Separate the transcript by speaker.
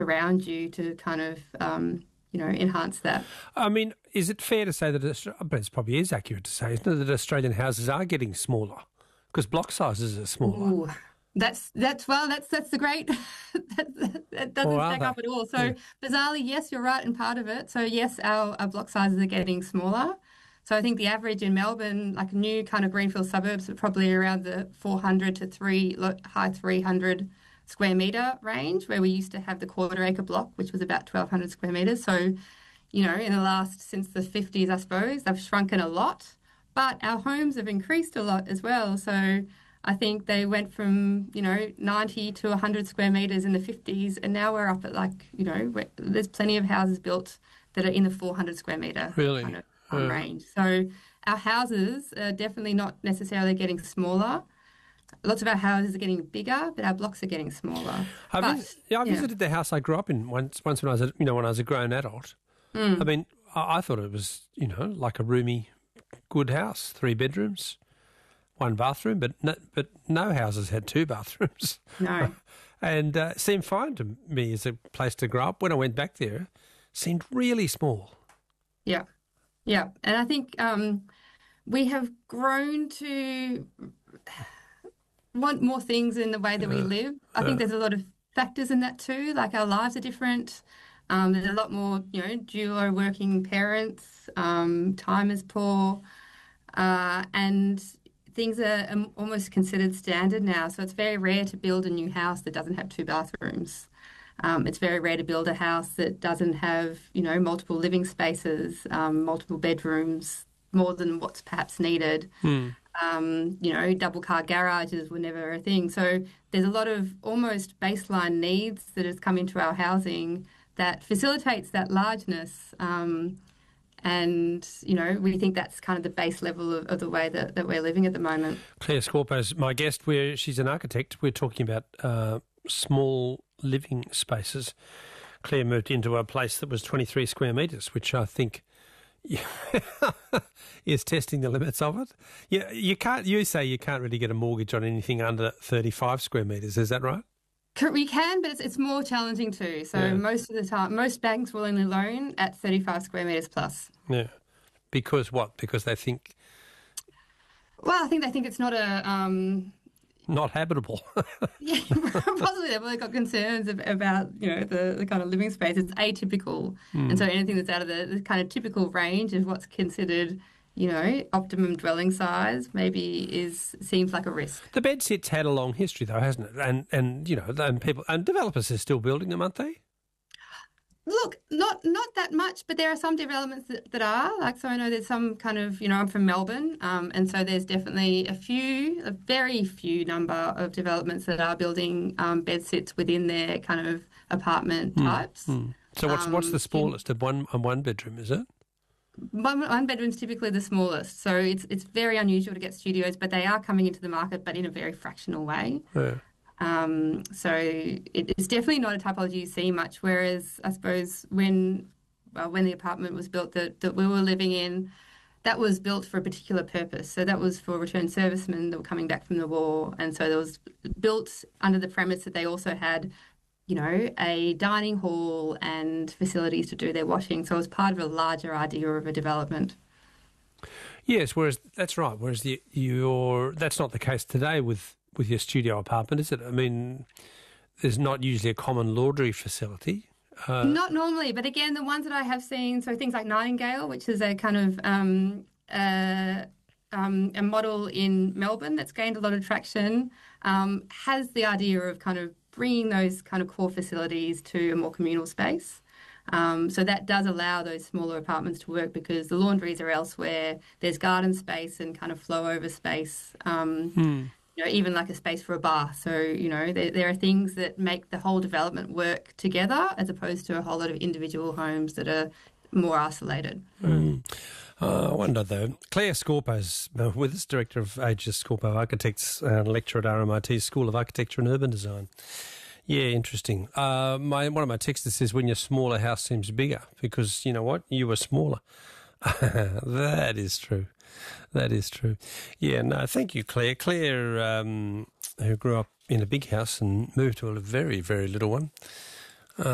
Speaker 1: around you to kind of, enhance that.
Speaker 2: I mean, is it fair to say that, but it probably is accurate to say, isn't it, that Australian houses are getting smaller because block sizes are smaller?
Speaker 1: Ooh. That's the great that doesn't stack up at all. So bizarrely, yes, you're right in part of it. So yes, our block sizes are getting smaller. So I think the average in Melbourne, like new kind of greenfield suburbs, are probably around the 400 to high 300 square metre range, where we used to have the quarter acre block, which was about 1,200 square metres. So, since the 50s, I suppose, they've shrunken a lot. But our homes have increased a lot as well. So I think they went from, 90 to 100 square metres in the 50s, and now we're up at there's plenty of houses built that are in the 400 square metre kind of range. So our houses are definitely not necessarily getting smaller. Lots of our houses are getting bigger, but our blocks are getting smaller.
Speaker 2: I visited the house I grew up in once when I was a grown adult. I mean, I thought it was, like a roomy, good house, 3 bedrooms, 1 bathroom, but no houses had 2 bathrooms.
Speaker 1: No.
Speaker 2: And it seemed fine to me as a place to grow up. When I went back there, it seemed really small.
Speaker 1: Yeah. Yeah. And I think we have grown to want more things in the way that we live. I think there's a lot of factors in that too, like our lives are different. There's a lot more, duo working parents, time is poor, and things are almost considered standard now. So it's very rare to build a new house that doesn't have 2 bathrooms. It's very rare to build a house that doesn't have, multiple living spaces, multiple bedrooms, more than what's perhaps needed. Double car garages were never a thing. So there's a lot of almost baseline needs that has come into our housing that facilitates that largeness. And, we think that's kind of the base level of the way that we're living at the moment.
Speaker 2: Claire Scorpo is my guest. She's an architect. We're talking about small living spaces. Claire moved into a place that was 23 square metres, which I think is testing the limits of it. You say you can't really get a mortgage on anything under 35 square metres, is that right?
Speaker 1: We can, but it's more challenging too. So most of the time, most banks will only loan at 35 square metres plus.
Speaker 2: Yeah. Because what? Because they think...
Speaker 1: Well, I think they think it's not
Speaker 2: not habitable.
Speaker 1: Yeah, possibly they've really got concerns about, the kind of living space. It's atypical. And so anything that's out of the kind of typical range of what's considered, optimum dwelling size maybe seems like a risk.
Speaker 2: The bed sit's had a long history though, hasn't it? And people and developers are still building them, aren't they?
Speaker 1: Look, not that much, but there are some developments that are. So I know there's some kind of, I'm from Melbourne, and so there's definitely a very few number of developments that are building bed sits within their kind of apartment types.
Speaker 2: So what's the smallest of one bedroom, is it?
Speaker 1: One bedroom's typically the smallest, so it's very unusual to get studios, but they are coming into the market, but in a very fractional way.
Speaker 2: Yeah.
Speaker 1: So it's definitely not a typology you see much, whereas I suppose when the apartment was built that we were living in, that was built for a particular purpose. So that was for returned servicemen that were coming back from the war, and so it was built under the premise that they also had, a dining hall and facilities to do their washing. So it was part of a larger idea of a development.
Speaker 2: Yes, that's right. Whereas that's not the case today with your studio apartment, is it? I mean, there's not usually a common laundry facility.
Speaker 1: Not normally, but again, the ones that I have seen, so things like Nightingale, which is a kind of a model in Melbourne that's gained a lot of traction, has the idea of kind of bringing those kind of core facilities to a more communal space. So that does allow those smaller apartments to work because the laundries are elsewhere. There's garden space and kind of flow over space. Even like a space for a bar. So, there are things that make the whole development work together as opposed to a whole lot of individual homes that are more isolated.
Speaker 2: I wonder, though. Claire Scorpo's with us, Director of Aegis Scorpo Architects and lecturer at RMIT's School of Architecture and Urban Design. Yeah, interesting. One of my texters says when your smaller house seems bigger because, you know what, you were smaller. That is true. That is true. Yeah, no, thank you, Claire. Claire, who grew up in a big house and moved to a very, very little one.